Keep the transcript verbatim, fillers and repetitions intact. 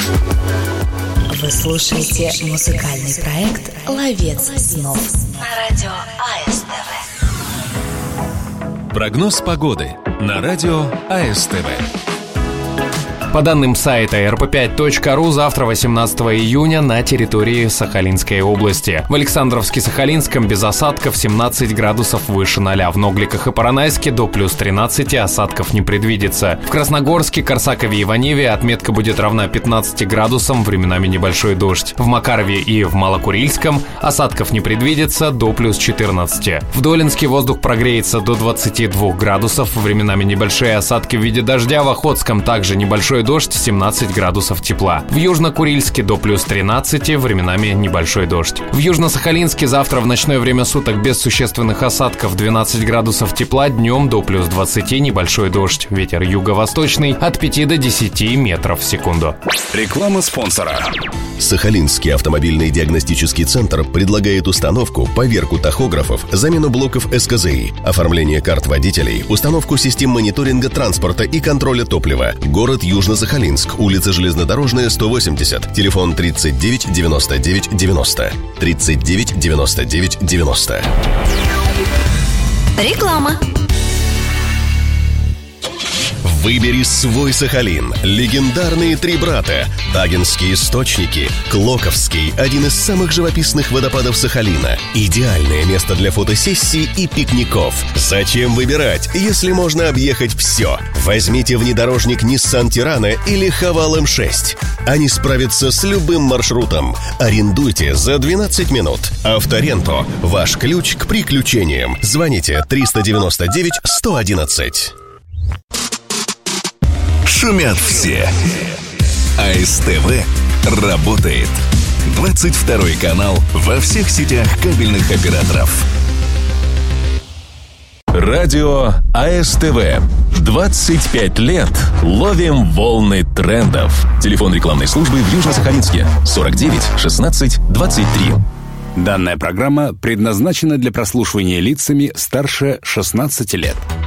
Вы слушаете музыкальный проект «Ловец снов» на радио АСТВ. Прогноз погоды на радио АСТВ. По данным сайта эр пэ пять точка ру, завтра, восемнадцатого июня, на территории Сахалинской области. В Александровске-Сахалинском без осадков семнадцать градусов выше ноля. В Ногликах и Поронайске до плюс тринадцати, осадков не предвидится. В Красногорске, Корсакове и Ваневе отметка будет равна пятнадцати градусам, временами небольшой дождь. В Макарове и в Малокурильском осадков не предвидится, до плюс четырнадцати. В Долинске воздух прогреется до двадцати двух градусов, временами небольшие осадки в виде дождя. В Охотском также небольшой дождь, семнадцать градусов тепла. В Южно-Курильске до плюс тринадцати, временами небольшой дождь. В Южно-Сахалинске завтра в ночное время суток без существенных осадков, двенадцать градусов тепла, днем до плюс двадцати, небольшой дождь. Ветер юго-восточный от пяти до десяти метров в секунду. Реклама спонсора. Сахалинский автомобильный диагностический центр предлагает установку, поверку тахографов, замену блоков эс ка зэ и, оформление карт водителей, установку систем мониторинга транспорта и контроля топлива. Город Южно-Сахалинск, улица Железнодорожная, сто восемьдесят, телефон тридцать девять девяносто девять девяносто, тридцать девять девяносто девять девяносто. Реклама. Выбери свой Сахалин. Легендарные три брата. Тагинские источники. Клоковский – один из самых живописных водопадов Сахалина. Идеальное место для фотосессий и пикников. Зачем выбирать, если можно объехать все? Возьмите внедорожник Nissan Тирана или Хавал эм шесть. Они справятся с любым маршрутом. Арендуйте за двенадцать минут. Авторенто – ваш ключ к приключениям. Звоните триста девяносто девять сто одиннадцать. Шумят все. АСТВ работает. двадцать второй канал во всех сетях кабельных операторов. Радио АСТВ. двадцать пять лет ловим волны трендов. Телефон рекламной службы в Южно-Сахалинске сорок девять шестнадцать двадцать три. Данная программа предназначена для прослушивания лицами старше шестнадцати лет.